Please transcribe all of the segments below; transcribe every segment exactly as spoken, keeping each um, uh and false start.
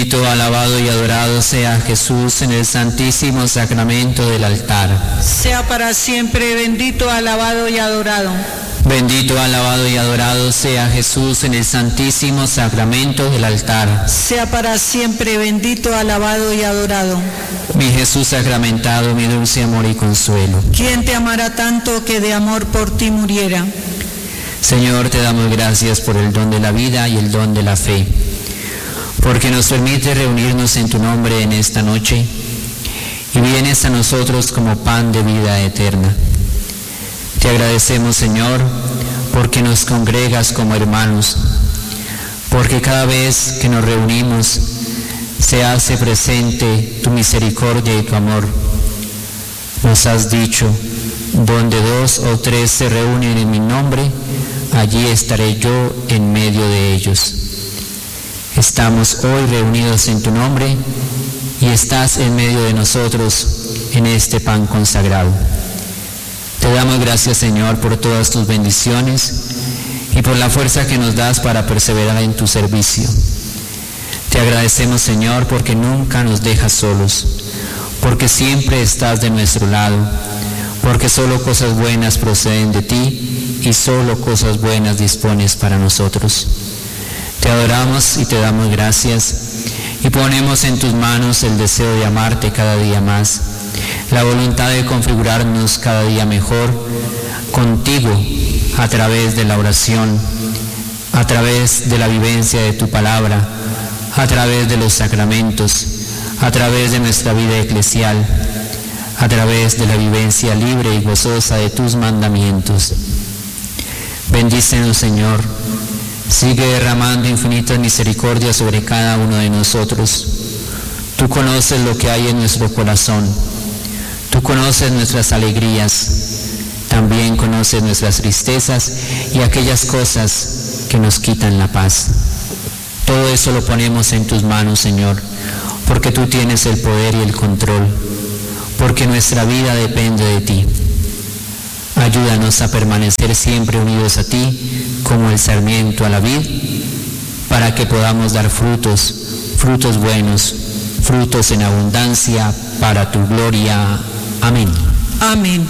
Bendito, alabado y adorado sea Jesús en el santísimo sacramento del altar. Sea para siempre bendito, alabado y adorado. Bendito, alabado y adorado sea Jesús en el santísimo sacramento del altar. Sea para siempre bendito, alabado y adorado. Mi Jesús sacramentado, mi dulce amor y consuelo. ¿Quién te amará tanto que de amor por ti muriera? Señor, te damos gracias por el don de la vida y el don de la fe, porque nos permite reunirnos en tu nombre en esta noche y vienes a nosotros como pan de vida eterna. Te agradecemos, Señor, porque nos congregas como hermanos, porque cada vez que nos reunimos se hace presente tu misericordia y tu amor. Nos has dicho, donde dos o tres se reúnen en mi nombre, allí estaré yo en medio de ellos. Estamos hoy reunidos en tu nombre y estás en medio de nosotros en este pan consagrado. Te damos gracias, Señor, por todas tus bendiciones y por la fuerza que nos das para perseverar en tu servicio. Te agradecemos, Señor, porque nunca nos dejas solos, porque siempre estás de nuestro lado, porque solo cosas buenas proceden de ti y solo cosas buenas dispones para nosotros. Te adoramos y te damos gracias y ponemos en tus manos el deseo de amarte cada día más, la voluntad de configurarnos cada día mejor contigo a través de la oración, a través de la vivencia de tu palabra, a través de los sacramentos, a través de nuestra vida eclesial, a través de la vivencia libre y gozosa de tus mandamientos. Bendícenos, Señor. Sigue derramando infinitas misericordias sobre cada uno de nosotros. Tú conoces lo que hay en nuestro corazón. Tú conoces nuestras alegrías. También conoces nuestras tristezas y aquellas cosas que nos quitan la paz. Todo eso lo ponemos en tus manos, Señor, porque tú tienes el poder y el control, porque nuestra vida depende de ti. Ayúdanos a permanecer siempre unidos a ti, como el sarmiento a la vid, para que podamos dar frutos, frutos buenos, frutos en abundancia, para tu gloria. Amén. Amén.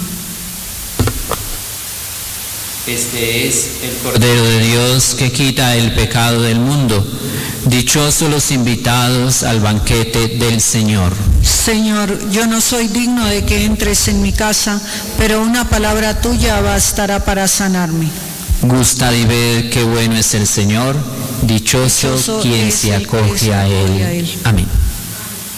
Este es el Cordero de Dios que quita el pecado del mundo. Dichosos los invitados al banquete del Señor. Señor, yo no soy digno de que entres en mi casa, pero una palabra tuya bastará para sanarme. Gustad y ved qué bueno es el Señor, dichoso, dichoso quien se acoge a él. a él.